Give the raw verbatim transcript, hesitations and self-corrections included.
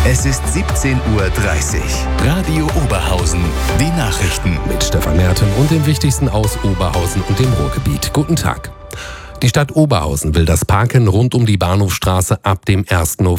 Es ist siebzehn Uhr dreißig. Radio Oberhausen. Die Nachrichten. Mit Stefan Merten und dem Wichtigsten aus Oberhausen und dem Ruhrgebiet. Guten Tag. Die Stadt Oberhausen will das Parken rund um die Bahnhofstraße ab dem ersten November